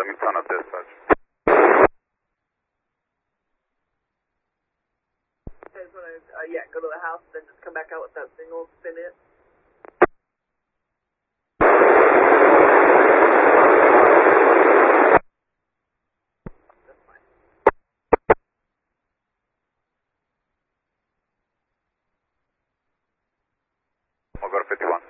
Give me ton of dispatch. I just want to, yeah, go to the house, then just come back out with that single, spin it. That's fine. We'll go to 51.